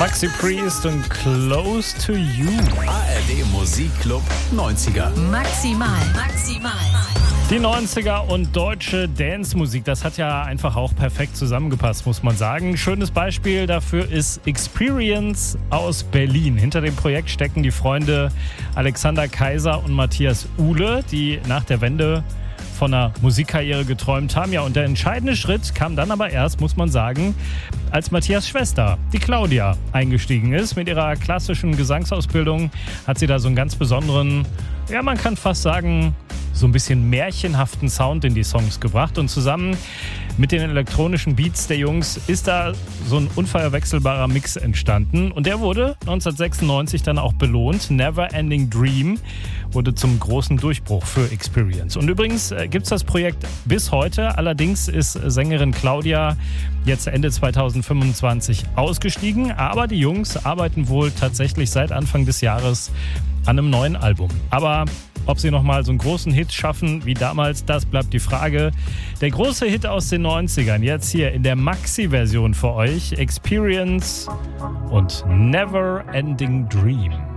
Maxi Priest und Close to You. ARD Musikclub 90er. Maximal. Die 90er und deutsche Dance-Musik, das hat ja einfach auch perfekt zusammengepasst, muss man sagen. Schönes Beispiel dafür ist Experience aus Berlin. Hinter dem Projekt stecken die Freunde Alexander Kaiser und Matthias Uhle, die nach der Wende von einer Musikkarriere geträumt haben. Ja, und der entscheidende Schritt kam dann aber erst, muss man sagen, als Matthias' Schwester, die Claudia, eingestiegen ist. Mit ihrer klassischen Gesangsausbildung hat sie da so einen ganz besonderen, ja, man kann fast sagen, so ein bisschen märchenhaften Sound in die Songs gebracht. Und zusammen mit den elektronischen Beats der Jungs ist da so ein unverwechselbarer Mix entstanden. Und der wurde 1996 dann auch belohnt. Never Ending Dream wurde zum großen Durchbruch für Experience. Und übrigens gibt es das Projekt bis heute. Allerdings ist Sängerin Claudia jetzt Ende 2025 ausgestiegen. Aber die Jungs arbeiten wohl tatsächlich seit Anfang des Jahres an einem neuen Album. Aber ob sie nochmal so einen großen Hit schaffen wie damals, das bleibt die Frage. Der große Hit aus den 90ern, jetzt hier in der Maxi-Version für euch. Experience und Never Ending Dream.